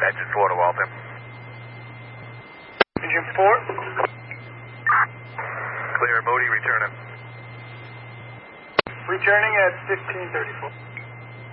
Engine 4 to Walter. Engine 4. Clear, Moody, returning. Returning at 1534.